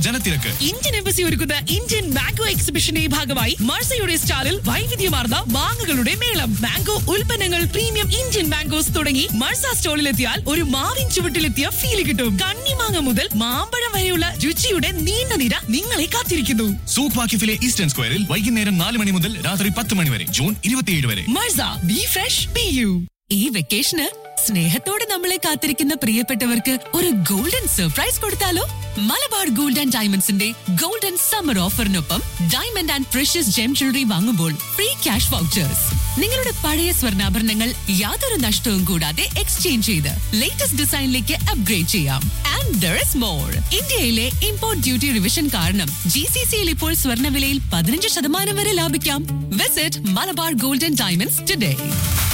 ജനത്തിരക്ക്. Indian embassy ഒരുക്കുന്ന Indian mango എക്സിബിഷന്റെ ഭാഗമായി മർസയുടെ സ്റ്റാളിൽ വൈവിധ്യമാർന്ന മാങ്ങകളുടെ മേളം. മാംഗോ ഉൽപ്പന്നങ്ങൾ, പ്രീമിയം ഇന്ത്യൻ മാംഗോസ് തുടങ്ങി മർസ സ്റ്റോളിലെത്തിയാൽ ഒരു മാവിൻ ചുവട്ടിലെത്തിയ ഫീല് കിട്ടും. കണ്ണിമാങ്ങ മുതൽ മാമ്പഴം വരെയുള്ള രുചിയുടെ നീണ്ട നിര നിങ്ങളെ കാത്തിരിക്കുന്നു. സൂഖ് വാക്കിഫിലെ ഈസ്റ്റേൺ സ്ക്വയറിൽ വൈകുന്നേരം 4 മണി മുതൽ രാത്രി 10 മണി വരെ, ജൂൺ 27 വരെ. മർസ, ബി ഫ്രഷ്, ബി യു. ഈ വെക്കേഷന് സ്നേഹത്തോടെ നമ്മളെ കാത്തിരിക്കുന്ന പ്രിയപ്പെട്ടവർക്ക് ഒരു ഗോൾഡൻ സർപ്രൈസ് കൊടുത്താലോ? Malabar gold and ഡയമണ്ട്സിന്റെ golden summer ഓഫറിനൊപ്പം diamond and precious gem jewellery വാങ്ങുമ്പോൾ ഫ്രീ ക്യാഷ് വൗച്ചേഴ്സ്. നിങ്ങളുടെ പഴയ സ്വർണ്ണാഭരണങ്ങൾ യാതൊരു നഷ്ടവും കൂടാതെ എക്സ്ചേഞ്ച് ചെയ്ത് ലേറ്റസ്റ്റ് ഡിസൈനിലേക്ക് അപ്ഗ്രേഡ് ചെയ്യാം. And there is more. ഇന്ത്യയിലെ ഇമ്പോർട്ട് ഡ്യൂട്ടി റിവിഷൻ കാരണം GCCയിൽ ഇപ്പോൾ സ്വർണ്ണവിലയിൽ 15% വരെ ലാഭിക്കാം. Visit Malabar gold and diamonds today.